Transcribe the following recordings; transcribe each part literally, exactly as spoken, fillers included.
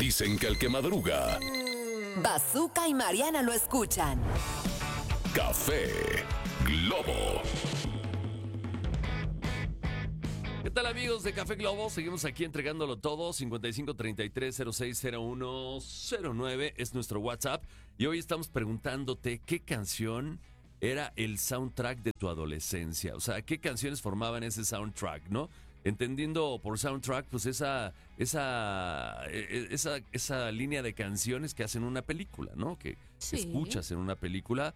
Dicen que el que madruga, Bazooka y Mariana lo escuchan. Café Globo. ¿Qué tal, amigos de Café Globo? Seguimos aquí entregándolo todo. cincuenta y cinco treinta y tres cero seis cero uno cero nueve es nuestro WhatsApp. Y hoy estamos preguntándote qué canción era el soundtrack de tu adolescencia. O sea, qué canciones formaban ese soundtrack, ¿no? Entendiendo por soundtrack, pues esa, esa, esa, esa línea de canciones que hacen una película, ¿no? Que Sí. escuchas en una película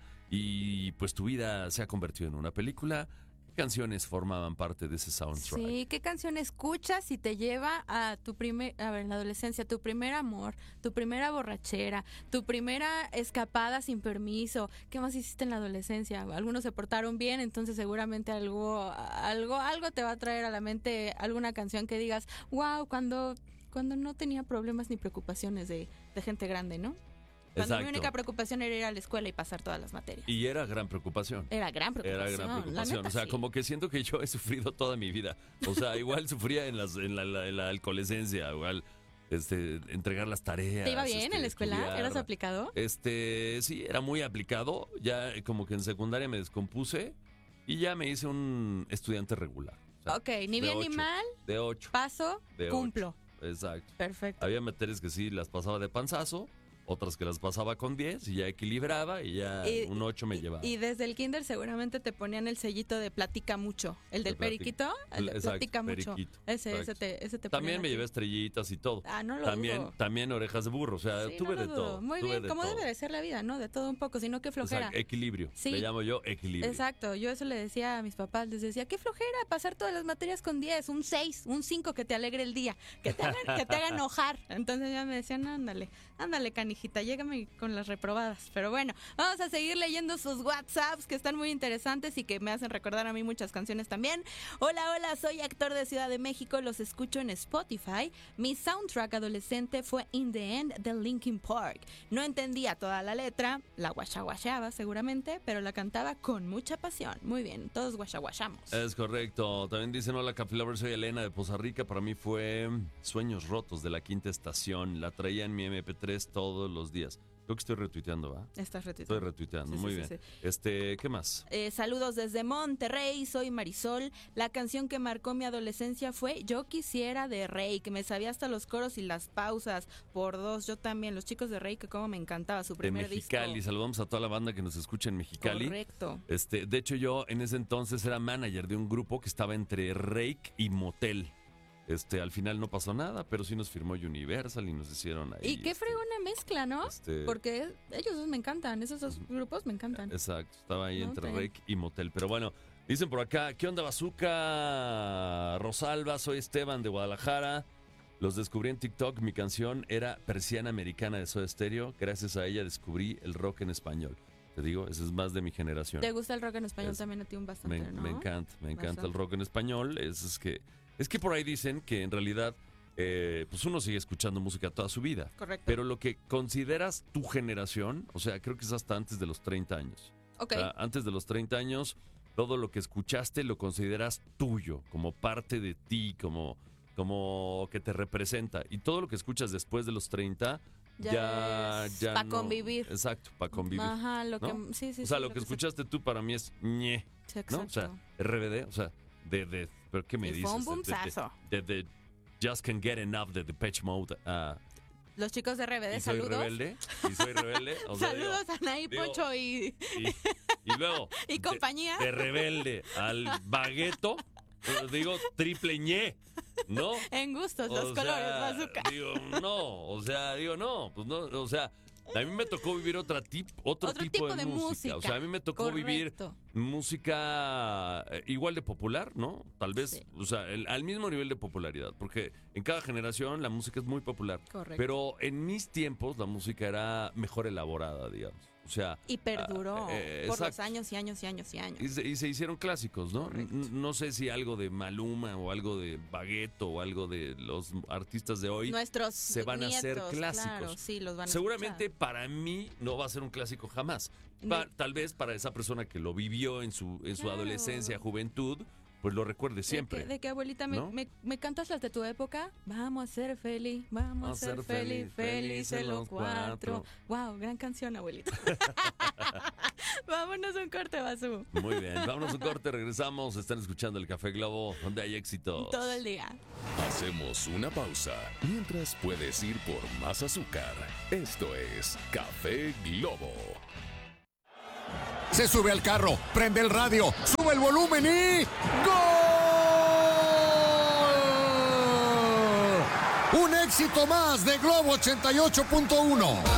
y pues tu vida se ha convertido en una película. ¿Qué canciones formaban parte de ese soundtrack? Sí, ¿qué canción escuchas y te lleva a tu primer, a ver, en la adolescencia, tu primer amor, tu primera borrachera, tu primera escapada sin permiso? ¿Qué más hiciste en la adolescencia? Algunos se portaron bien, entonces seguramente algo, algo, algo te va a traer a la mente alguna canción que digas, wow, cuando, cuando no tenía problemas ni preocupaciones de, de gente grande, ¿no? Cuando Exacto. mi única preocupación era ir a la escuela y pasar todas las materias. Y era gran preocupación. Era gran preocupación. Era gran la preocupación. neta, O sea, sí. como que siento que yo he sufrido toda mi vida. O sea, igual sufría en, las, en, la, la, en la adolescencia, igual este, entregar las tareas. ¿Te iba bien este, en la escuela? estudiar. ¿Eras aplicado? Este, sí, era muy aplicado. Ya como que en secundaria me descompuse y ya me hice un estudiante regular. O sea, Ok, ni de bien ni ocho, mal, De ocho. paso, De cumplo. ocho. Exacto. Perfecto. Había materias que sí las pasaba de panzazo, otras que las pasaba con diez y ya equilibraba y ya Y- un ocho me llevaba. Y desde el kinder seguramente te ponían el sellito de platica mucho. El del De platica. periquito, el de Exacto, platica mucho. periquito, Ese, ese exacto. te, ese te También ponían me aquí. llevé estrellitas y todo. Ah, no lo también, dudo. también orejas de burro, o sea, Sí, tuve no de lo dudo. todo. Muy tuve bien, de como todo. debe de ser la vida, ¿no? De todo un poco, sino que flojera. Exacto, equilibrio. Sí. Le llamo yo equilibrio. Exacto, yo eso le decía a mis papás, les decía, qué flojera pasar todas las materias con diez, un seis, un cinco que te alegre el día, que te hagan, que te hagan enojar. Entonces ya me decían, ándale, ándale canijita, llégame con las reprobadas. Pero bueno, vamos a seguir leyendo sus WhatsApps que están muy interesantes y que me hacen recordar a mí muchas canciones también. Hola, hola, soy actor de Ciudad de México, los escucho en Spotify. Mi soundtrack adolescente fue In the End de Linkin Park. No entendía toda la letra, la guachaguacheaba seguramente, pero la cantaba con mucha pasión. Muy bien, todos guachaguachamos. Es correcto. También dicen, hola, Café Lover, soy Elena de Poza Rica. Para mí fue Sueños Rotos de la Quinta Estación. La traía en mi eme pe tres todos los días. Creo que estoy retuiteando, ¿va? Estás retuiteando. Estoy retuiteando, Sí, muy sí, bien. sí, sí. Este, ¿qué más? Eh, saludos desde Monterrey, soy Marisol. La canción que marcó mi adolescencia fue Yo Quisiera de Rey, que me sabía hasta los coros y las pausas por dos. Yo también, los chicos de Rey, que como me encantaba su De primer Mexicali. disco. Saludamos a toda la banda que nos escucha en Mexicali. Correcto. Este, de hecho, yo en ese entonces era manager de un grupo que estaba entre Rake y Motel. Este, al final no pasó nada, pero sí nos firmó Universal y nos hicieron ahí. Y qué este, fregona mezcla, ¿no? este- Porque ellos dos me encantan, esos dos grupos me encantan. Exacto, estaba ahí No, entre está bien. Rake y Motel. Pero bueno, dicen por acá, ¿qué onda, Bazooka? Rosalba, soy Esteban de Guadalajara. Los descubrí en TikTok. Mi canción era Persiana Americana de Soda Stereo. Gracias a ella descubrí el rock en español. Te digo, eso es más de mi generación. ¿Te gusta el rock en español Es- también a ti un bastante, Me, no? me encanta, me encanta el Bastante. rock en español. Es, es que es que por ahí dicen que en realidad eh, pues uno sigue escuchando música toda su vida. Correcto. Pero lo que consideras tu generación, o sea, creo que es hasta antes de los treinta años. Ok. O sea, antes de los treinta años, todo lo que escuchaste lo consideras tuyo, como parte de ti, como, como que te representa. Y todo lo que escuchas después de los treinta, Ya ya, es ya pa' no- convivir. Exacto, para convivir. Ajá, lo ¿no? que... Sí, sí, o sea, sí, lo que se- escuchaste tú para mí es ñe, Sí, ¿no? O sea, exacto. erre be de, o sea, de, de, ¿pero qué me Y dices? fue un De- de- boomzazo. De, de, de Just Can't Get Enough de Depeche Mode. ah, Los chicos de R B D, y soy saludos. rebelde, y soy rebelde. O sea, digo, Saludos a Anaí, digo, Poncho y... y, y luego... Y de- compañía. De, rebelde al bagueto, pues, digo, triple ñe, ¿no? En gustos, los O colores, sea, bazooka. Digo, no, o sea, digo, no, pues no, o sea, a mí me tocó vivir otra tip, otro, Otro tipo, tipo de, de música. música. O sea, a mí me tocó Correcto. vivir música eh, igual de popular, ¿no? Tal vez, Sí. o sea, el- al mismo nivel de popularidad, porque en cada generación la música es muy popular. Correcto. Pero en mis tiempos la música era mejor elaborada, digamos. O sea, Y perduró ah, eh, por los exacto. años y años y años y años. Y se, y se hicieron clásicos, ¿no? Correcto. N- No sé si algo de Maluma o algo de Bagueto o algo de los artistas de hoy Nuestros se van a hacer nietos, clásicos. claro, sí, los van a Seguramente escuchar. para mí no va a ser un clásico jamás. Pa- No. tal vez para esa persona que lo vivió en su, en su Claro. adolescencia, juventud, pues lo recuerde siempre. De que, de que abuelita, me, ¿no? me, me cantas las de tu época. Vamos a ser feliz, vamos a ser feliz, felices los cuatro. Wow, gran canción, abuelita. Vámonos a un corte, Basú. Muy bien, vámonos a un corte, regresamos. Están escuchando el Café Globo, donde hay éxitos. Todo el día. Hacemos una pausa mientras puedes ir por más azúcar. Esto es Café Globo. Se sube al carro, prende el radio, sube el volumen y ¡gol! Un éxito más de Globo ochenta y ocho punto uno.